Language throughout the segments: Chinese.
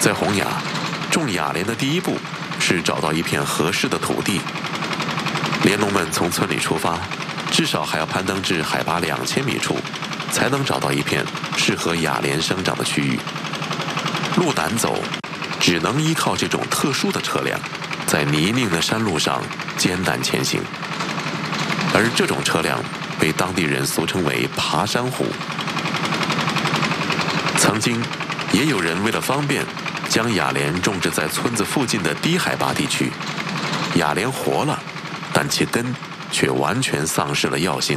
在洪雅，种雅莲的第一步是找到一片合适的土地。莲农们从村里出发，至少还要攀登至海拔2000米处，才能找到一片适合雅莲生长的区域。路难走，只能依靠这种特殊的车辆，在泥泞的山路上艰难前行。而这种车辆被当地人俗称为爬山虎。曾经也有人为了方便，将雅莲种植在村子附近的低海拔地区。雅莲活了，但其根却完全丧失了药性。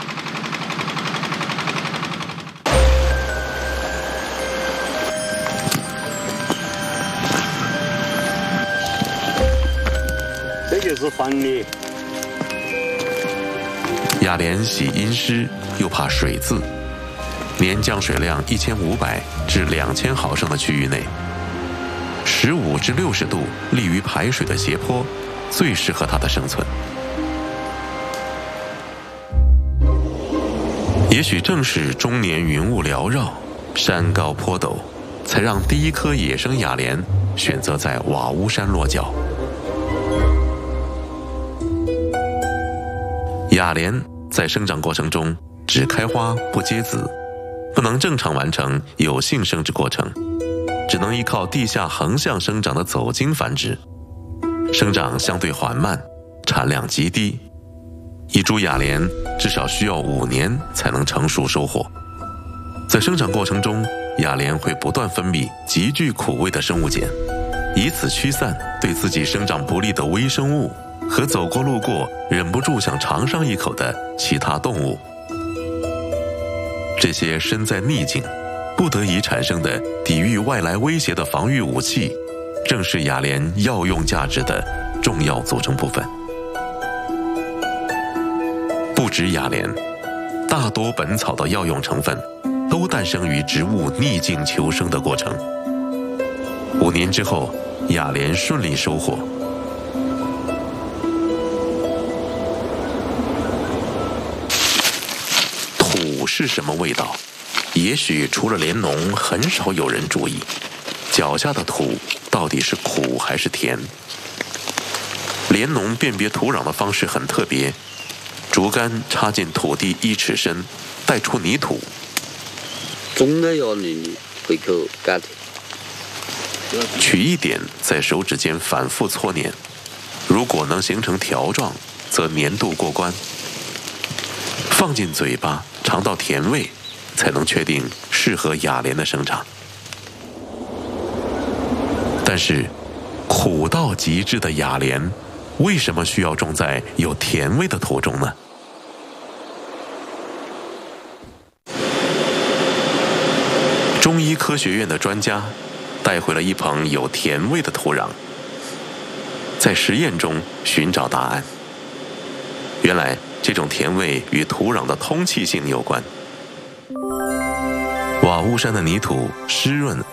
这就是黄镊。 雅莲喜阴湿，又怕水渍，年降水量1500至2000毫升的区域内，15至60度利于排水的斜坡，最适合它的生存。也许正是终年云雾缭绕，山高坡陡，才让第一棵野生雅莲选择在瓦屋山落脚。雅莲在生长过程中只开花不结籽，不能正常完成有性生殖过程，只能依靠地下横向生长的走茎繁殖，生长相对缓慢，产量极低。一株雅莲至少需要5年才能成熟收获。在生长过程中，雅莲会不断分泌极具苦味的生物碱，以此驱散对自己生长不利的微生物和走过路过忍不住想尝上一口的其他动物。这些身在逆境不得已产生的抵御外来威胁的防御武器，正是雅莲药用价值的重要组成部分。不止雅莲，大多本草的药用成分都诞生于植物逆境求生的过程。5年之后，雅莲顺利收获。土是什么味道？也许除了莲农，很少有人注意，脚下的土到底是苦还是甜。莲农辨别土壤的方式很特别，竹竿插进土地1尺深，带出泥土。 种的要你回口干的。 取一点，在手指间反复搓捻，如果能形成条状，则粘度过关。放进嘴巴，尝到甜味，才能确定适合雅莲的生长。但是，苦到极致的雅莲，为什么需要种在有甜味的土中呢？中医科学院的专家带回了一捧有甜味的土壤，在实验中寻找答案。原来，这种甜味与土壤的通气性有关。瓦屋山的泥土湿润